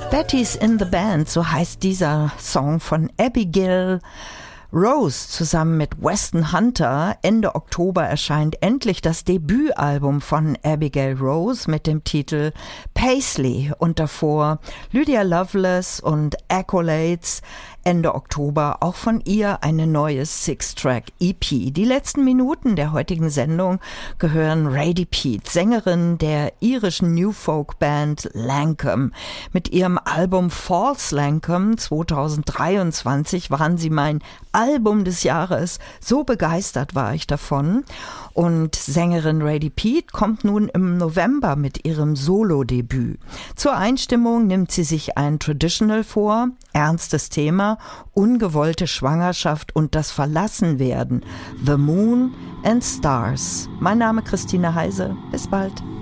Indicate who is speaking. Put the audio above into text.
Speaker 1: Betty's in the Band, so heißt dieser Song von Abigail Rose zusammen mit Weston Hunter. Ende Oktober erscheint endlich das Debütalbum von Abigail Rose mit dem Titel Paisley und davor Lydia Loveless und Accolades. Ende Oktober auch von ihr eine neue 6-Track-EP. Die letzten Minuten der heutigen Sendung gehören Radie Peat, Sängerin der irischen New Folk Band Lankum. Mit ihrem Album False Lankum 2023 waren sie mein Album des Jahres. So begeistert war ich davon. Und Sängerin Radie Peat kommt nun im November mit ihrem Solo-Debüt. Zur Einstimmung nimmt sie sich ein Traditional vor, ernstes Thema, ungewollte Schwangerschaft und das Verlassenwerden. The Moon and Stars. Mein Name Christine Heise. Bis bald.